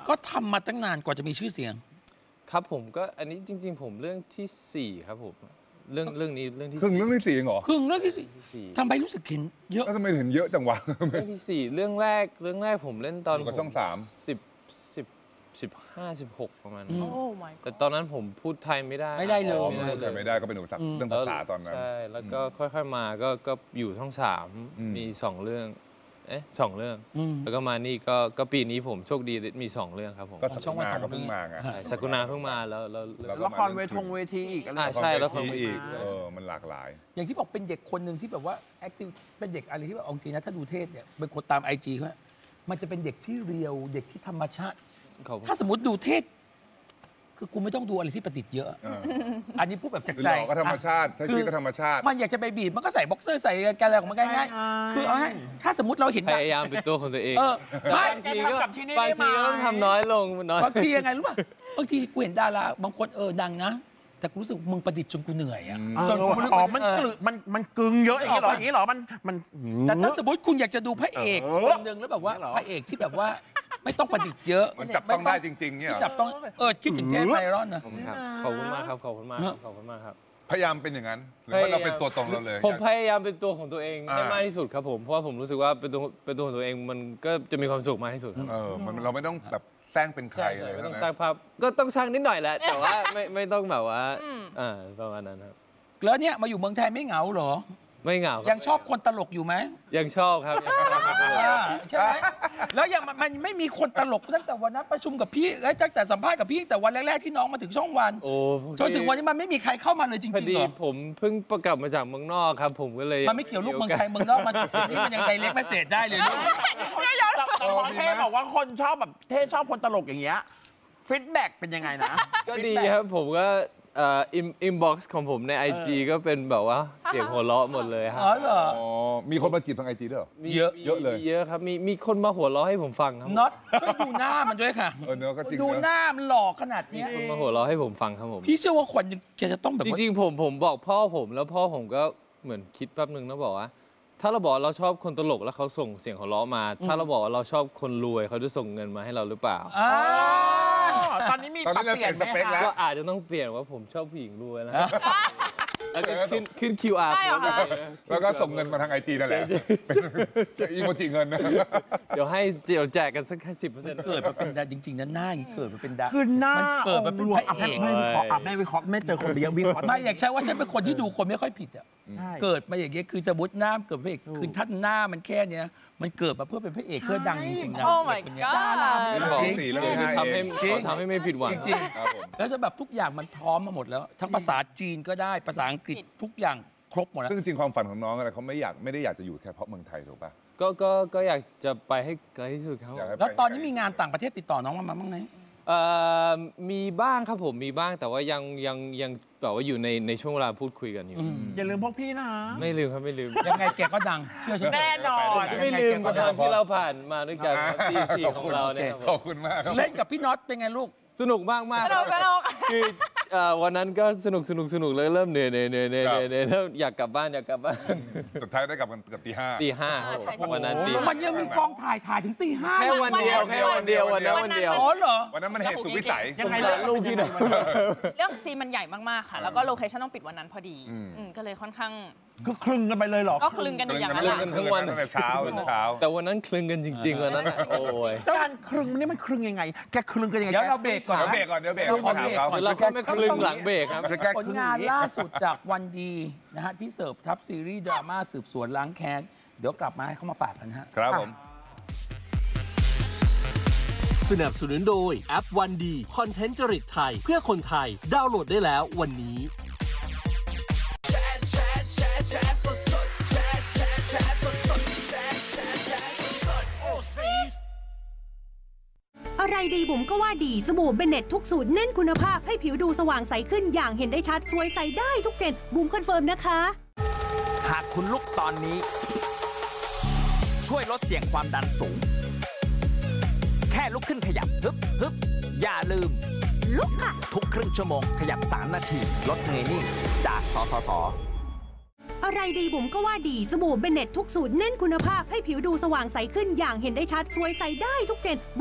ก็ทำมาตั้งนานกว่าจะมีชื่อเสียงครับผมก็อันนี้จริงๆผมเรื่องที่4ครับผมเรื่องนี้เรื่องที่ครึ่งเรื่องที่4เหรอครึ่งเรื่องที่4ทำไมรู้สึกเห็นเยอะแล้วทำไมเห็นเยอะจังวะเรื่องที่4เรื่องแรกผมเล่นตอนกับช่อง 15-16ประมาณนั้นแต่ตอนนั้นผมพูดไทยไม่ได้เลยพูดไทยไม่ได้ก็เป็นอุปสรรคเรื่องภาษาตอนนั้นใช่แล้วก็ค่อยๆมาก็อยู่ช่อง3มี2เรื่อง2เรื่องแล้วก็มานี่ก็ปีนี้ผมโชคดีมี2เรื่องครับผมก็ช่องวันก็เพิ่งมาไงสักุณาเพิ่งมาแล้วละครเวทีอีกใช่แล้วครอีกมันหลากหลายอย่างที่บอกเป็นเด็กคนหนึ่งที่แบบว่าแอคทีฟเป็นเด็กอะไรที่แบบจริงนะถ้าดูเทศเนี่ยเป็นคนตาม IG เขามันจะเป็นเด็กที่เรียวเด็กที่ธรรมชาติถ้าสมมติดูเทศคือกูไม่ต้องดูอะไรที่ประดิษฐ์เยอะอันนี้พูดแบบจากใจก็ธรรมชาติใช้ชีวิตก็ธรรมชาติมันอยากจะไปบีบมันก็ใส่บ็อกเซอร์ใส่กันอะไรของมันง่ายๆคือเอาให้ถ้าสมมติเราเห็นพยายามเป็นตัวของตัวเองบางทีก็ต้องทำน้อยลงบางทียังไงรู้ป่ะบางทีกูเห็นดาราบางคนดังนะแต่รู้สึกมึงประดิษฐ์จนกูเหนื่อยอ่ะมันกึ่งเยอะอย่างนี้หรอมันแต่ถ้าสมมติคุณอยากจะดูพระเอกคนหนึ่งแล้วแบบว่าพระเอกที่แบบว่าไม่ต้องประดิษฐ์เยอะมันจับต้องได้จริงๆเนี่ยจับต้องคิดถึงแค่ไพรอนนะขอบคุณมากครับขอบคุณมากครับพยายามเป็นอย่างนั้นหรือว่าเราเป็นตัวตรงเราเลยผมพยายามเป็นตัวของตัวเองให้มากที่สุดครับผมเพราะว่าผมรู้สึกว่าเป็นตัวของตัวเองมันก็จะมีความสุขมากที่สุดครับเราไม่ต้องแบบแสร้งเป็นใครเลยไม่ต้องสร้างภาพก็ต้องสร้างนิดหน่อยแหละแต่ว่าไม่ต้องแบบว่าประมาณนั้นครับแล้วเนี่ยมาอยู่เมืองไทยไม่เหงาหรอไม่เหงายังชอบคนตลกอยู่ไหมยังชอบครับใช่ไหมแล้วยังมันไม่มีคนตลกตั้งแต่วันนั้นประชุมกับพี่ตั้งแต่สัมภาษณ์กับพี่แต่วันแรกๆที่น้องมาถึงช่องวันจนถึงวันนี้มันไม่มีใครเข้ามาเลยจริงๆหรอผมเพิ่งประกลับมาจากเมืองนอกครับผมก็เลยมันไม่เกี่ยวลูกเมืองไทยเมืองนอกมันนี่มันยังไดเรกเมสเสจได้เลยลูกแต่พอเท่บอกว่าคนชอบแบบเท่ชอบคนตลกอย่างเงี้ยฟีดแบ็กเป็นยังไงนะก็ดีครับผมก็อินบ็อกซ์ของผมใน IG ก็เป็นแบบว่าเสียงหัวเราะหมดเลยครับอ๋อเหรอมีคนมาจีบทาง IG ด้วยเหรอเยอะเลยเยอะครับมีคนมาหัวเราะให้ผมฟังครับน็อตช่วยดูหน้ามันด้วยค่ะดูหน้ามันหล่อขนาดนี้คนมาหัวเราะให้ผมฟังครับผมพี่เชื่อว่าคนจะต้องแบบจริงๆผมบอกพ่อผมแล้วพ่อผมก็เหมือนคิดแป๊บนึงแล้วบอกว่าถ้าเราบอกเราชอบคนตลกแล้วเขาส่งเสียงหัวเราะมาถ้าเราบอกว่าเราชอบคนรวยเขาจะส่งเงินมาให้เราหรือเปล่าตอนนี้มีปรับเปลี่ยนสเปคแล้วก็อาจจะต้องเปลี่ยนว่าผมชอบผู้หญิงรวยแล้วแล้วก็ขึ้น QR แล้วก็ส่งเงินมาทาง IG นั่นแหละเป็นอีโมจิเงินนะเดี๋ยวแจกกันสักแค่ 10% เกิดมาเป็นดาจริงๆนะหน้าเกิดมาเป็นดาคือหน้าเกิดมาเป็นพระเอกไม่วิเคราะห์ไม่เจอคนเยอะวิเคราะห์ไม่อยากใช้ว่าฉันเป็นคนที่ดูคนไม่ค่อยผิดอ่ะเกิดมาอย่างเงี้ยคือสมมติหน้าเกิดพระเอกคือท่านหน้ามันแค่เนี้ยมันเกิดมาเพื่อเป็นพระเอกเพื่อดังจริงๆนะโอ้ my god ทำให้ไม่ผิดหวังจริงๆแล้วจะแบบทุกอย่างมันพร้อมมาหมดแล้วทั้งภาษาจีนก็ได้ภาษาอังกฤษทุกอย่างครบหมดแล้วซึ่งจริงความฝันของน้องอะไรเขาไม่ได้อยากจะอยู่แค่เพราะเมืองไทยถูกป่ะก็อยากจะไปให้ไกลที่สุดครับแล้วตอนนี้มีงานต่างประเทศติดต่อน้องมาบ้างไหมมีบ้างครับผมมีบ้างแต่ว่ายังแบบว่าอยู่ในช่วงเวลาพูดคุยกันอยู่อย่าลืมพวกพี่นะไม่ลืมครับไม่ลืมยังไงแกก็ดังเชื่อฉันแน่นอนไม่ลืมกับที่เราผ่านมาด้วยกันปี4ของเราเนี่ยขอบคุณมากเล่นกับพี่น็อตเป็นไงลูกสนุกมากคือวันนั้นก็สนุกเลยเริ่มเหนื่อยเริ่มอยากกลับบ้านสุดท้ายได้กลับกันเกือบตีห้าครับวันนั้นมันยังมีกองถ่ายถึงตี 5 แค่วันเดียววันเดียวอ๋อเหรอวันนั้นมันเหตุสุดวิสัยยังไงลูกที่ไหนเรื่องซีนมันใหญ่มากๆค่ะแล้วก็โลเคชั่นต้องปิดวันนั้นพอดีก็เลยค่อนข้างก็คลึงกันไปเลยหรอก็คลึงกันอย่างนั้นทั้งวันตั้งแต่เช้าแต่วันนั้นคลึงกันจริงๆวันนั้นโอ้ยการคลึงนี่มันคลึงยังไงแกคลึงกันยังไงเดี๋ยวเราเบรกก่อนเดี๋ยวเราก็ไม่คลึงหลังเบรกครับผลงานล่าสุดจากวันดีนะฮะที่เสิร์ฟทับซีรีส์ดราม่าสืบสวนล้างแค้นเดี๋ยวกลับมาให้เขามาฝากกันฮะครับผมสนับสนุนโดยแอปวันดีคอนเทนต์จริตไทยเพื่อคนไทยดาวน์โหลดได้แล้ววันนี้อะไรดีบุ๋มก็ว่าดีสบู่เบเน็ตทุกสูตรเน้นคุณภาพให้ผิวดูสว่างใสขึ้นอย่างเห็นได้ชัดสวยใสได้ทุกเจนบุ๋มคอนเฟิร์มนะคะหากคุณลุกตอนนี้ช่วยลดเสี่ยงความดันสูงแค่ลุกขึ้นขยับฮึบอย่าลืมลุกค่ะทุกครึ่งชั่วโมงขยับ3 นาทีลดเหนื่อยนิ่งจากสสส. อะไรดีบุ๋มก็ว่าดีสบู่เบเน็ตทุกสูตรเน้นคุณภาพให้ผิวดูสว่างใสขึ้นอย่างเห็นได้ชัดสวยใสได้ทุกเจน